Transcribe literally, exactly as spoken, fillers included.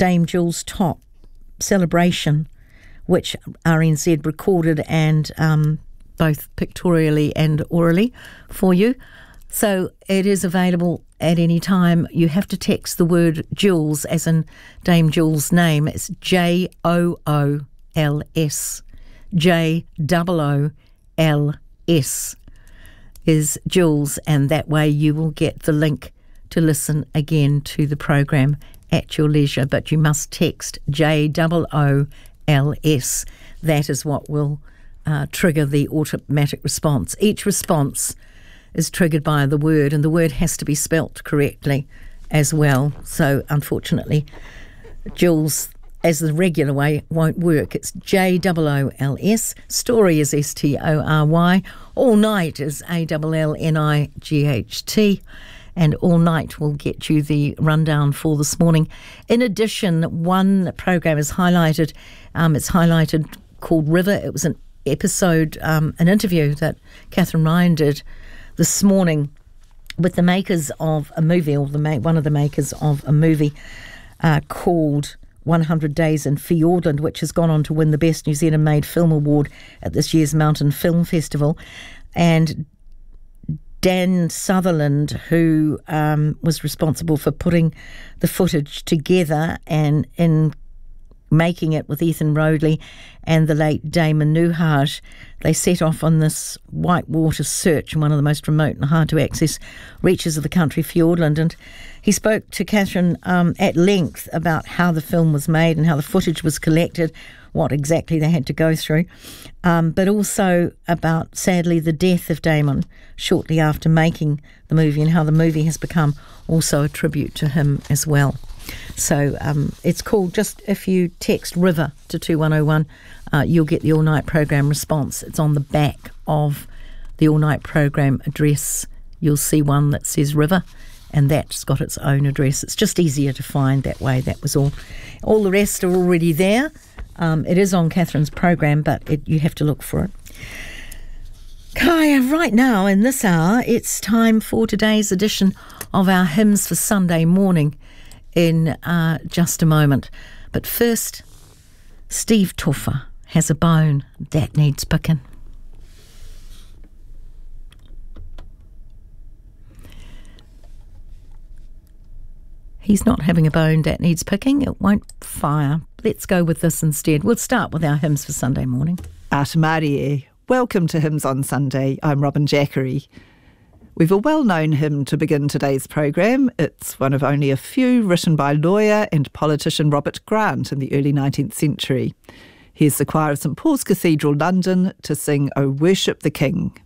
Dame Jules Top celebration, which R N Z recorded and um, both pictorially and orally for you. So it is available at any time. You have to text the word Jules, as in Dame Jules' name. It's J O O L S. J O O L S is Jules, and that way you will get the link to listen again to the program at your leisure. But you must text J O O L S. That is what will uh, trigger the automatic response. Each response is triggered by the word, and the word has to be spelt correctly as well. So unfortunately, Jules, as the regular way, won't work. It's J O O L S. Story is S T O R Y. All Night is A L L N I G H T. And All Night will get you the rundown for this morning. In addition, one program is highlighted. Um, it's highlighted called River. It was an episode, um, an interview that Catherine Ryan did this morning with the makers of a movie, or the ma- one of the makers of a movie uh, called one hundred days in Fiordland, which has gone on to win the Best New Zealand Made Film Award at this year's Mountain Film Festival. And Dan Sutherland, who um, was responsible for putting the footage together and in making it with Ethan Rodley and the late Damon Newhart, they set off on this whitewater search in one of the most remote and hard-to-access reaches of the country, Fiordland. And he spoke to Catherine um, at length about how the film was made and how the footage was collected, what exactly they had to go through, um, but also about, sadly, the death of Damon shortly after making the movie, and how the movie has become also a tribute to him as well. So um, it's called, just if you text River to two one oh one, uh, you'll get the All Night program response. It's on the back of the All Night program address. You'll see one that says River, and that's got its own address. It's just easier to find that way. That was all. All the rest are already there. Um, it is on Catherine's program, but it, you have to look for it. Kaya, right now in this hour, it's time for today's edition of our Hymns for Sunday Morning in uh, just a moment. But first, Steve Tuffer has a bone that needs picking. He's not having a bone that needs picking. It won't fire. Let's go with this instead. We'll start with our Hymns for Sunday Morning. Ata Marie. Welcome to Hymns on Sunday. I'm Robin Jackery. We've a well-known hymn to begin today's programme. It's one of only a few written by lawyer and politician Robert Grant in the early nineteenth century. Here's the choir of St Paul's Cathedral, London, to sing O Worship the King.